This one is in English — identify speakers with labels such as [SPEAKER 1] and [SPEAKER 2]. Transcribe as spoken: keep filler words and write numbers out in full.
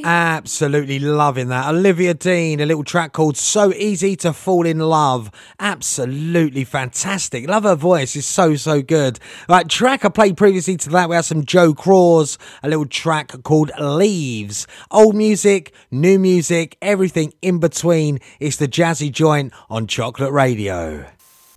[SPEAKER 1] Absolutely loving that. Olivia Dean, a little track called So Easy to Fall in Love. Absolutely fantastic. Love her voice. It's so, so good. Right, track I played previously to that, we have some Joe Craws, a little track called Leaves. Old music, new music, everything in between. It's the Jazzy Joint on Chocolate Radio.